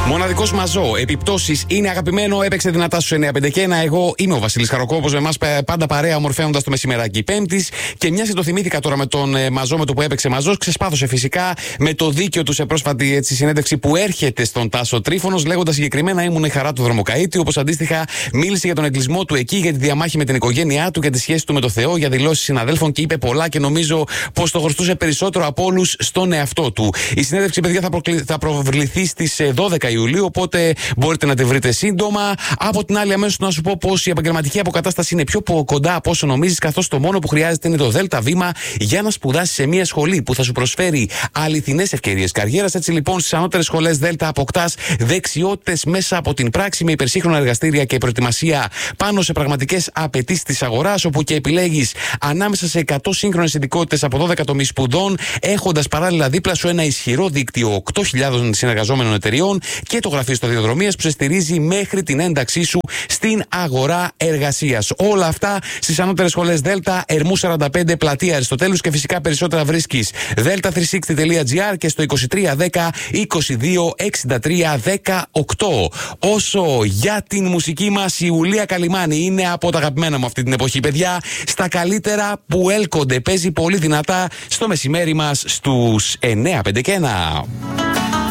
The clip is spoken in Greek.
Μοναδικός Μαζό. Επιπτώσεις είναι αγαπημένο. Έπαιξε δυνατά στους 951. Εγώ είμαι ο Βασίλης Χαροκόπος. Με εμάς πάντα παρέα, ομορφαίνοντας το μεσημεράκι Πέμπτης. Και μιας και το θυμήθηκα τώρα με τον Μαζό, με το που έπαιξε Μαζός, ξεσπάθωσε φυσικά με το δίκαιο του σε πρόσφατη συνέντευξη που έρχεται στον Τάσο Τρίφωνος, λέγοντας συγκεκριμένα: ήμουν η χαρά του δρομοκαΐτη. Όπως αντίστοιχα μίλησε για τον εγκλισμό του εκεί, για τη διαμάχη με την οικογένειά του, για τη σχέση του με το Θεό, για δηλώσεις συναδέλφων και είπε πολλά και νομίζω πως το χρωστούσε περισσότερο από όλους στον εαυτό του. Η συνέντευξη, παιδιά, θα προβληθεί στις 12 Ιουλίου, οπότε μπορείτε να τη βρείτε σύντομα. Από την άλλη, αμέσως να σου πω πως η επαγγελματική αποκατάσταση είναι πιο κοντά από όσο νομίζεις, καθώς το μόνο που χρειάζεται είναι το ΔΕΛΤΑ βήμα για να σπουδάσεις σε μια σχολή που θα σου προσφέρει αληθινές ευκαιρίες καριέρας. Έτσι λοιπόν, στις ανώτερες σχολές ΔΕΛΤΑ αποκτάς δεξιότητες μέσα από την πράξη με υπερσύγχρονα εργαστήρια και προετοιμασία πάνω σε πραγματικές απαιτήσεις της αγοράς, όπου και επιλέγεις ανάμεσα σε 100 σύγχρονες ειδικότητες από 12 τομείς σπουδών, έχοντας παράλληλα δίπλα σου ένα ισχυρό δίκτυο 8.000 συνεργαζόμενων εταιριών και το γραφείο σταδιοδρομίας που σε στηρίζει μέχρι την ένταξή σου στην αγορά εργασίας. Όλα αυτά στις ανώτερες σχολές ΔΕΛΤΑ, Ερμού 45, Πλατεία Αριστοτέλους, και φυσικά περισσότερα βρίσκεις delta360.gr και στο 2310 22 63 18. Όσο για την μουσική μας, η Ιουλία Καλυμάνη είναι από τα αγαπημένα μου αυτή την εποχή, παιδιά. Στα καλύτερα που έλκονται, παίζει πολύ δυνατά στο μεσημέρι μας στους 951.